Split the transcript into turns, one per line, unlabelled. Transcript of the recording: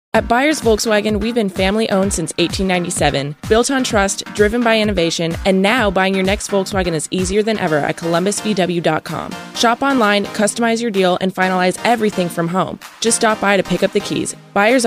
At Byers Volkswagen, we've been family-owned since 1897, built on trust, driven by innovation, and now buying your next Volkswagen is easier than ever at columbusvw.com. Shop online, customize your deal, and finalize everything from home. Just stop by to pick up the keys. Byers